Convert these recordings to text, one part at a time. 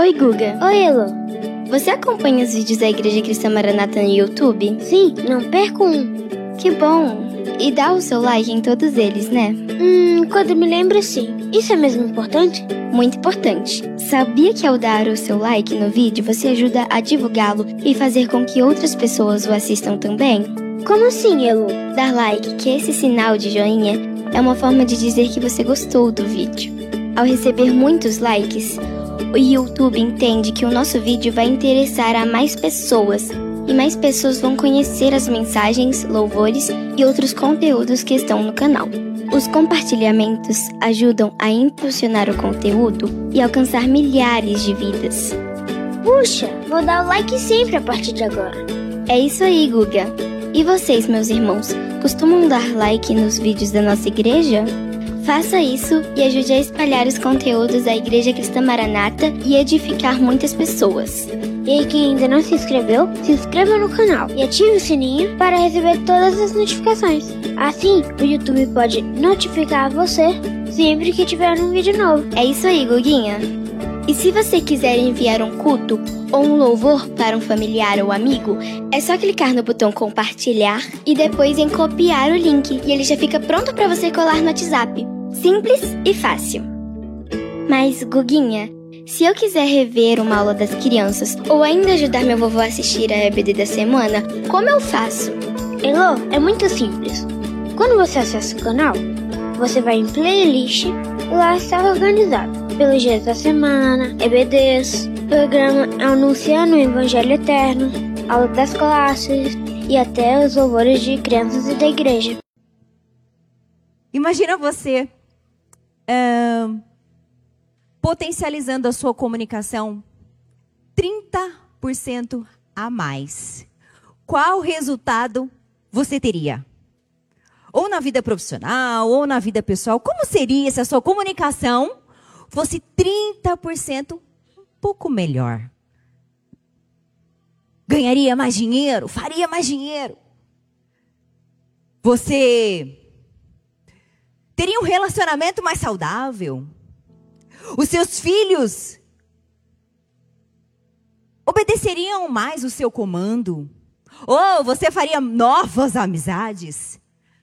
Oi, Guga. Oi, Elo. Você acompanha os vídeos da Igreja Cristã Maranata no YouTube? Sim, não perco um. Que bom! E dá o seu like em todos eles, né? Quando me lembro, sim. Isso é mesmo importante? Muito importante. Sabia que ao dar o seu like no vídeo, você ajuda a divulgá-lo e fazer com que outras pessoas o assistam também? Como assim, Elo? Dar like, que é esse sinal de joinha, é uma forma de dizer que você gostou do vídeo. Ao receber muitos likes, o YouTube entende que o nosso vídeo vai interessar a mais pessoas, e mais pessoas vão conhecer as mensagens, louvores e outros conteúdos que estão no canal. Os compartilhamentos ajudam a impulsionar o conteúdo e alcançar milhares de vidas. Puxa, vou dar o like sempre a partir de agora. É isso aí, Guga. E vocês, meus irmãos, costumam dar like nos vídeos da nossa igreja? Faça isso e ajude a espalhar os conteúdos da Igreja Cristã Maranata e edificar muitas pessoas. E aí, quem ainda não se inscreveu, se inscreva no canal e ative o sininho para receber todas as notificações. Assim, o YouTube pode notificar você sempre que tiver um vídeo novo. É isso aí, Guguinha. E se você quiser enviar um culto ou um louvor para um familiar ou amigo, é só clicar no botão compartilhar e depois em copiar o link e ele já fica pronto para você colar no WhatsApp. Simples e fácil. Mas, Guguinha, se eu quiser rever uma aula das crianças ou ainda ajudar meu vovô a assistir a EBD da semana, como eu faço? Elo, é muito simples. Quando você acessa o canal, você vai em playlist e lá está organizado pelos dias da semana, EBDs, programa anunciando o Evangelho Eterno, aula das classes e até os louvores de crianças e da igreja. Imagina você potencializando a sua comunicação 30% a mais. Qual resultado você teria? Ou na vida profissional, ou na vida pessoal. Como seria se a sua comunicação fosse 30% um pouco melhor? Ganharia mais dinheiro? Faria mais dinheiro? Você teria um relacionamento mais saudável? Os seus filhos obedeceriam mais o seu comando? Ou você faria novas amizades?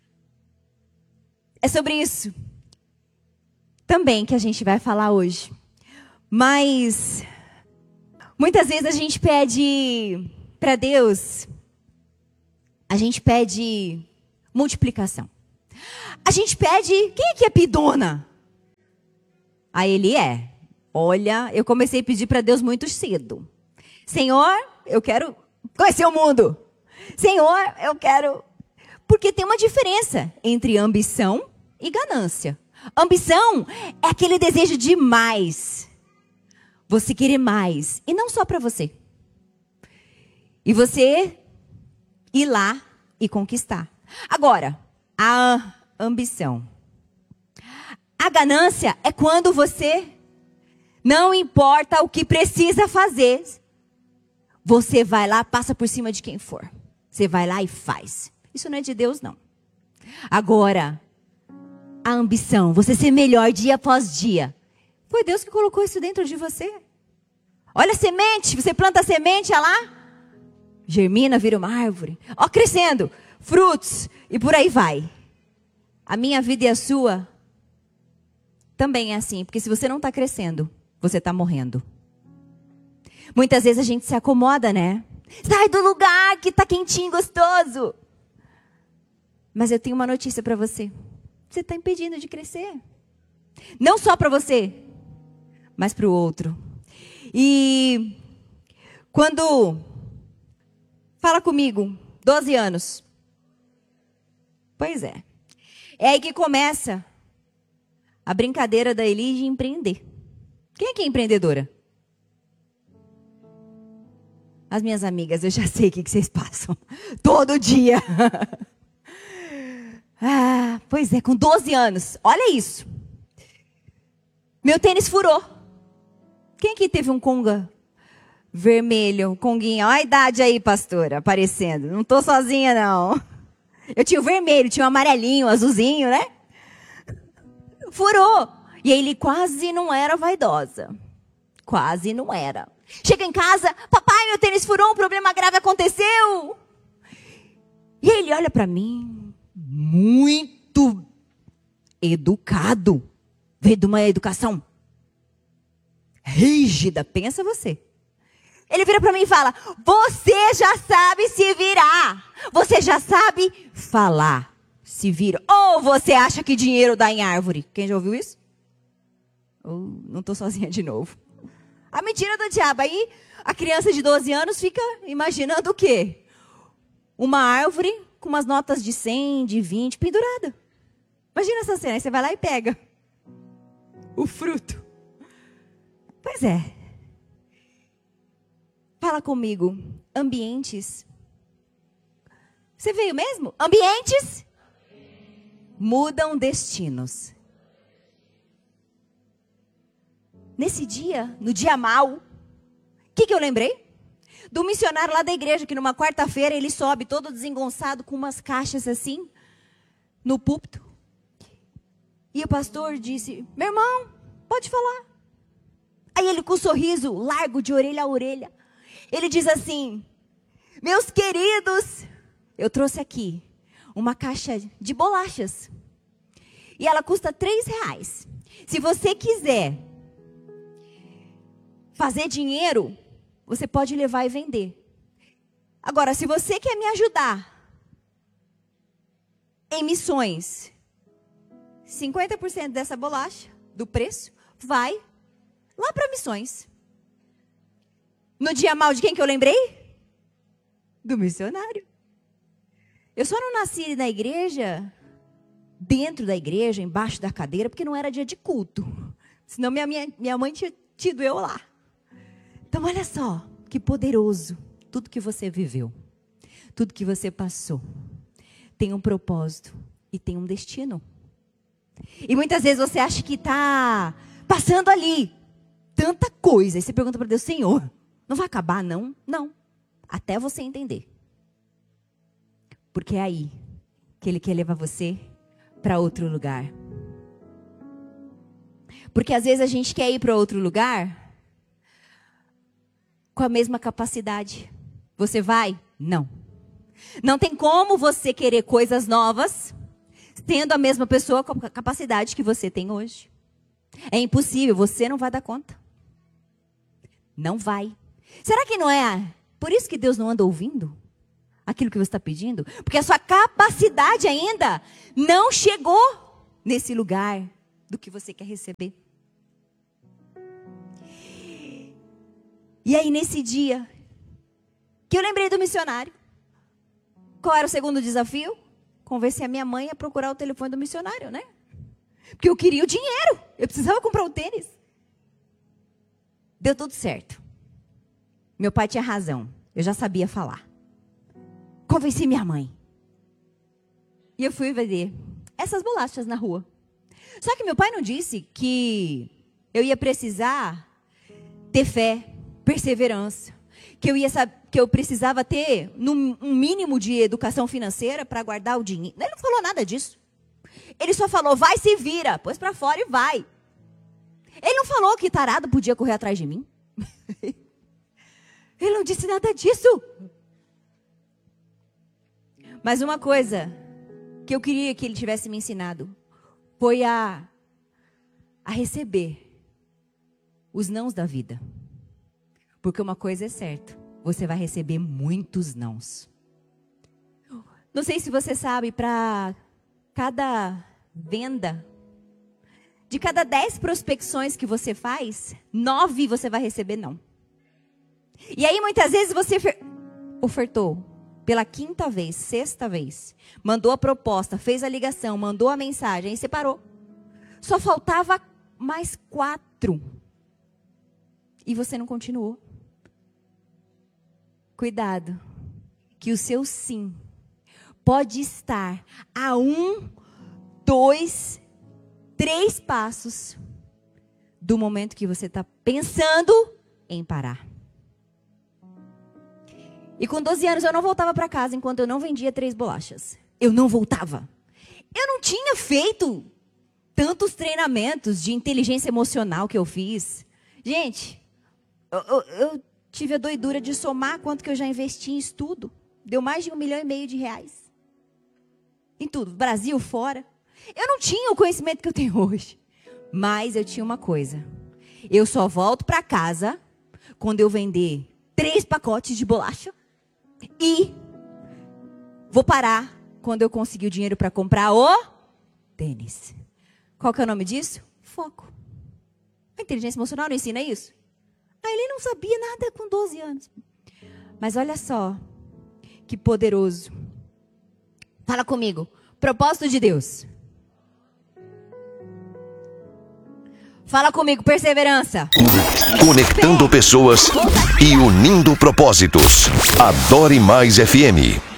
É sobre isso também que a gente vai falar hoje. Mas muitas vezes a gente pede para Deus, a gente pede multiplicação. A gente pede, quem é que é pidona? Aí ele é. Olha, eu comecei a pedir para Deus muito cedo. Senhor, eu quero conhecer o mundo. Senhor, eu quero... Porque tem uma diferença entre ambição e ganância. Ambição é aquele desejo de mais. Você querer mais. E não só para você. E você ir lá e conquistar. Agora, a ambição. A ganância é quando você não importa o que precisa fazer. Você vai lá, passa por cima de quem for. Você vai lá e faz. Isso não é de Deus, não. Agora, a ambição, você ser melhor dia após dia. Foi Deus que colocou isso dentro de você. Olha a semente, você planta a semente, olha lá. Germina, vira uma árvore. Ó, crescendo, frutos e por aí vai. A minha vida e a sua também é assim. Porque se você não está crescendo, você está morrendo. Muitas vezes a gente se acomoda, né? Sai do lugar que está quentinho, gostoso. Mas eu tenho uma notícia para você. Você está impedindo de crescer. Não só para você, mas para o outro. E quando... Fala comigo, 12 anos. Pois é. É aí que começa a brincadeira da Eli de empreender. Quem é que é empreendedora? As minhas amigas, eu já sei o que vocês passam. Todo dia. Pois é, com 12 anos. Olha isso. Meu tênis furou. Quem aqui teve um conga vermelho, um conguinho? Olha a idade aí, pastora, aparecendo. Não estou sozinha, não. Eu tinha o vermelho, tinha o amarelinho, o azulzinho, né? Furou. E ele quase não era vaidosa. quase não era. Chega em casa, papai, meu tênis furou, um problema grave aconteceu. E aí ele olha para mim, muito educado. Veio de uma educação rígida, pensa você. Ele vira para mim e fala, você já sabe se virar. Você já sabe falar. Se vira. Ou você acha que dinheiro dá em árvore? Quem já ouviu isso? Não estou sozinha de novo. A mentira do diabo. Aí a criança de 12 anos fica imaginando o quê? Uma árvore com umas notas de 100, de 20 pendurada. Imagina essa cena. Aí você vai lá e pega o fruto. Pois é. Fala comigo. Ambientes. Você veio mesmo? Ambientes mudam destinos. Nesse dia, no dia mau, o que eu lembrei? Do missionário lá da igreja, que numa quarta-feira ele sobe todo desengonçado com umas caixas assim, no púlpito. E o pastor disse, meu irmão, pode falar. Aí ele com um sorriso largo de orelha a orelha, ele diz assim, meus queridos, eu trouxe aqui uma caixa de bolachas. E ela custa R$3. Se você quiser fazer dinheiro, você pode levar e vender. Agora, se você quer me ajudar em missões, 50% dessa bolacha, do preço, vai lá para missões. No dia mau de quem que eu lembrei? Do missionário. Eu só não nasci na igreja, dentro da igreja, embaixo da cadeira, porque não era dia de culto. Senão minha mãe tinha tido eu lá. Então olha só, que poderoso. Tudo que você viveu, tudo que você passou, tem um propósito e tem um destino. E muitas vezes você acha que está passando ali tanta coisa. E você pergunta para Deus, Senhor, não vai acabar não? Não, até você entender. Porque é aí que Ele quer levar você para outro lugar. Porque às vezes a gente quer ir para outro lugar com a mesma capacidade. Você vai? Não. Não tem como você querer coisas novas tendo a mesma pessoa com a capacidade que você tem hoje. É impossível, você não vai dar conta. Não vai. Será que não é por isso que Deus não anda ouvindo aquilo que você está pedindo? Porque a sua capacidade ainda não chegou nesse lugar do que você quer receber. E aí nesse dia, que eu lembrei do missionário. Qual era o segundo desafio? Convencer a minha mãe a procurar o telefone do missionário, né? Porque eu queria o dinheiro. Eu precisava comprar o tênis. Deu tudo certo. Meu pai tinha razão. Eu já sabia falar. Convenci minha mãe. E eu fui vender essas bolachas na rua. Só que meu pai não disse que eu ia precisar ter fé, perseverança. Que eu precisava ter um mínimo de educação financeira para guardar o dinheiro. Ele não falou nada disso. Ele só falou, vai, se vira, pôs para fora e vai. Ele não falou que tarado podia correr atrás de mim. Ele não disse nada disso. Mas uma coisa que eu queria que ele tivesse me ensinado foi a receber os nãos da vida. Porque uma coisa é certa, você vai receber muitos nãos. Não sei se você sabe, para cada venda, de cada 10 prospecções que você faz, 9 você vai receber não. E aí muitas vezes você ofertou pela 5ª vez, 6ª vez, mandou a proposta, fez a ligação, mandou a mensagem e separou. Só faltava mais 4. E você não continuou. Cuidado, que o seu sim pode estar a 1, 2, 3 passos do momento que você está pensando em parar. E com 12 anos eu não voltava para casa enquanto eu não vendia 3 bolachas. Eu não voltava. Eu não tinha feito tantos treinamentos de inteligência emocional que eu fiz. Gente, Eu tive a doidura de somar quanto que eu já investi em estudo. Deu mais de R$1,5 milhão. Em tudo, Brasil, fora. Eu não tinha o conhecimento que eu tenho hoje. Mas eu tinha uma coisa. Eu só volto para casa quando eu vender 3 pacotes de bolacha. E vou parar quando eu conseguir o dinheiro para comprar o tênis. Qual que é o nome disso? Foco. A inteligência emocional não ensina isso? Aí ele não sabia nada com 12 anos. Mas olha só, que poderoso. Fala comigo. Propósito de Deus. Fala comigo, perseverança. Conectando pessoas e unindo propósitos. Adore Mais FM.